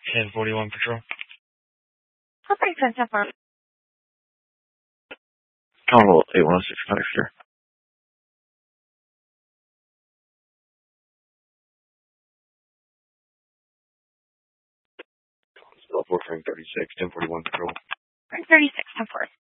1041 Patrol. Property 10-4. Convo 8165, sure. Still 4 Frank 36, 1041 Patrol. Frank 36, 10-4.